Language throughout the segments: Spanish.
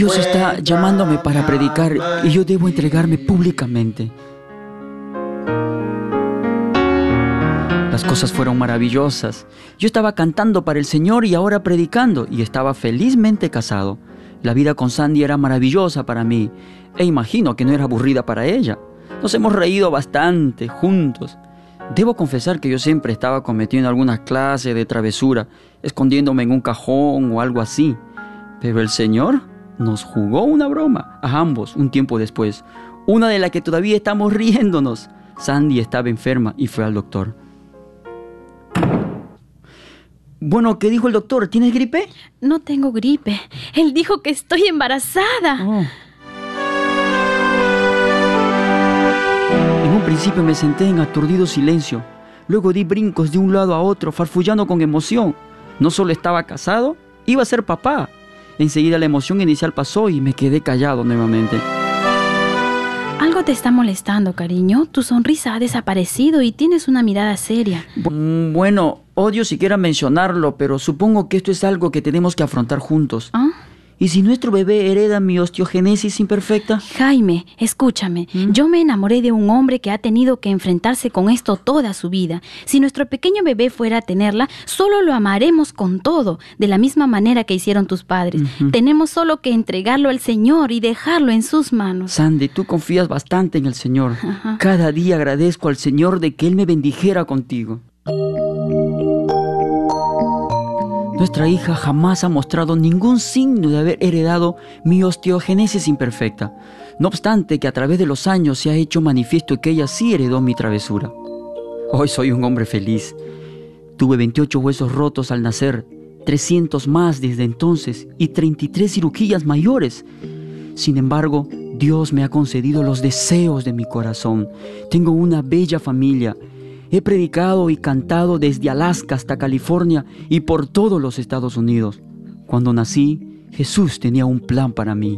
Dios está llamándome para predicar y yo debo entregarme públicamente. Las cosas fueron maravillosas. Yo estaba cantando para el Señor y ahora predicando, y estaba felizmente casado. La vida con Sandy era maravillosa para mí, e imagino que no era aburrida para ella. Nos hemos reído bastante juntos. Debo confesar que yo siempre estaba cometiendo alguna clase de travesura, escondiéndome en un cajón o algo así. Pero el Señor nos jugó una broma a ambos un tiempo después, una de la que todavía estamos riéndonos. Sandy estaba enferma y fue al doctor. Bueno, ¿qué dijo el doctor? ¿Tienes gripe? No tengo gripe. Él dijo que estoy embarazada. Oh. En un principio me senté en aturdido silencio. Luego di brincos de un lado a otro, farfullando con emoción. No solo estaba casado, iba a ser papá. Enseguida la emoción inicial pasó y me quedé callado nuevamente. Algo te está molestando, cariño. Tu sonrisa ha desaparecido y tienes una mirada seria. Bueno, odio siquiera mencionarlo, pero supongo que esto es algo que tenemos que afrontar juntos. ¿Ah? ¿Y si nuestro bebé hereda mi osteogénesis imperfecta? Jaime, escúchame. Yo me enamoré de un hombre que ha tenido que enfrentarse con esto toda su vida. Si nuestro pequeño bebé fuera a tenerla, solo lo amaremos con todo, de la misma manera que hicieron tus padres. Tenemos solo que entregarlo al Señor y dejarlo en sus manos. Sandy, tú confías bastante en el Señor. Cada día agradezco al Señor de que Él me bendijera contigo. Nuestra hija jamás ha mostrado ningún signo de haber heredado mi osteogénesis imperfecta. No obstante que a través de los años se ha hecho manifiesto que ella sí heredó mi travesura. Hoy soy un hombre feliz. Tuve 28 huesos rotos al nacer, 300 más desde entonces y 33 cirugías mayores. Sin embargo, Dios me ha concedido los deseos de mi corazón. Tengo una bella familia. He predicado y cantado desde Alaska hasta California y por todos los Estados Unidos. Cuando nací, Jesús tenía un plan para mí.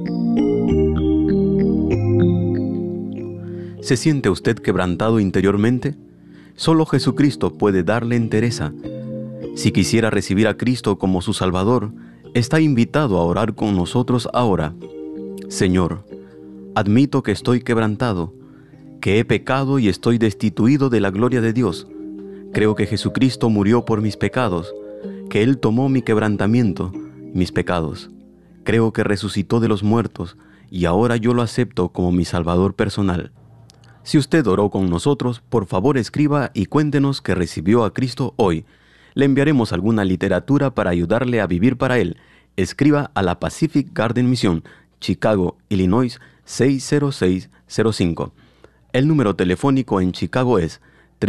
¿Se siente usted quebrantado interiormente? Solo Jesucristo puede darle entereza. Si quisiera recibir a Cristo como su Salvador, está invitado a orar con nosotros ahora. Señor, admito que estoy quebrantado, que he pecado y estoy destituido de la gloria de Dios. Creo que Jesucristo murió por mis pecados, que Él tomó mi quebrantamiento, mis pecados. Creo que resucitó de los muertos y ahora yo lo acepto como mi Salvador personal. Si usted oró con nosotros, por favor escriba y cuéntenos que recibió a Cristo hoy. Le enviaremos alguna literatura para ayudarle a vivir para Él. Escriba a la Pacific Garden Mission, Chicago, Illinois 60605. El número telefónico en Chicago es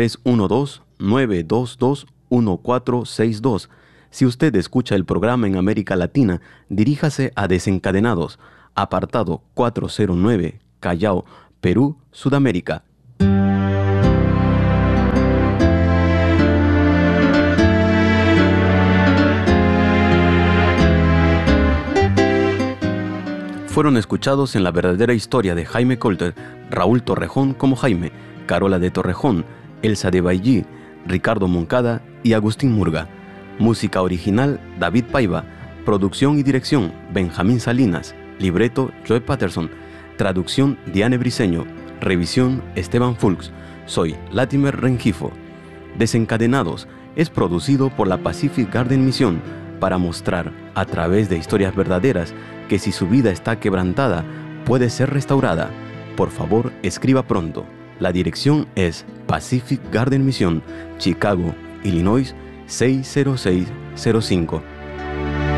312-922-1462. Si usted escucha el programa en América Latina, diríjase a Desencadenados, apartado 409, Callao, Perú, Sudamérica. Fueron escuchados en La verdadera historia de Jaime Colter, Raúl Torrejón como Jaime, Carola de Torrejón, Elsa de Bailly, Ricardo Moncada y Agustín Murga. Música original, David Paiva. Producción y dirección, Benjamín Salinas. Libreto, Joe Patterson. Traducción, Diane Briceño. Revisión, Esteban Fulks. Soy Latimer Rengifo. Desencadenados es producido por la Pacific Garden Mission para mostrar, a través de historias verdaderas, que si su vida está quebrantada, puede ser restaurada. Por favor, escriba pronto. La dirección es Pacific Garden Mission, Chicago, Illinois 60605.